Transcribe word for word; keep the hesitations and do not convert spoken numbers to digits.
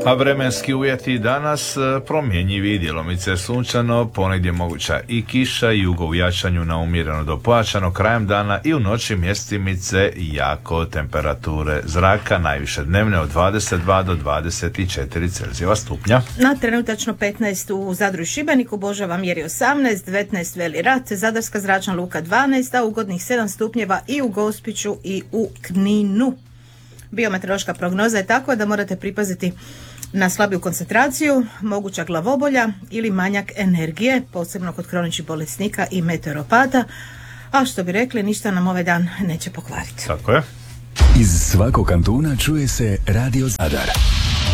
A vremenski uvjeti danas promjenjivi, djelomice sunčano, ponegdje moguća i kiša, jugo u jačanju na umjereno do pojačano, krajem dana i u noći mjestimice jako, temperature zraka najviše dnevne od dvadeset dva do dvadeset četiri Celzijeva stupnja. Na trenutačno petnaest u Zadru i Šibeniku, Božava mjeri osamnaest, devetnaest Veli Rat, Zadarska zračna luka dvanaest, a ugodnih sedam stupnjeva i u Gospiću i u Kninu. Biometeorološka prognoza je takva da morate pripaziti na slabiju koncentraciju, moguća glavobolja ili manjak energije, posebno kod kroničnih bolesnika i meteoropata, a što bi rekli, ništa nam ovaj dan neće pokvariti. Tako je. Iz svakog kantuna čuje se Radio Zadar.